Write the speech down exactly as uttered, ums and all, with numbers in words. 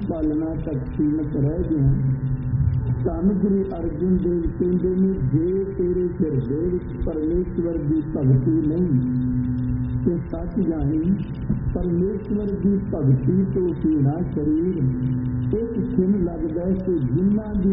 ਪਾਲਣਾ ਤੱਕ ਸੀਮਤ ਰਹਿ ਗਿਆ। ਧੰਨ ਗੁਰੂ ਅਰਜਨ ਦੇਵ ਕਹਿੰਦੇ ਨੇ, ਜੇ ਤੇਰੇ ਹਿਰਦੇ ਵਿੱਚ ਪਰਮੇਸ਼ਵਰ ਦੀ ਭਗਤੀ ਨਹੀਂ ਤੇ ਸੱਚ ਜਾਣੀ ਪਰਮੇਸ਼ਵਰ ਦੀ ਭਗਤੀ ਤੋਂ ਪੀਣਾ ਸਰੀਰ। ਇੱਕ ਖਿਮ ਲੱਗਦਾ ਕਿ ਜਿਨ੍ਹਾਂ ਦੀ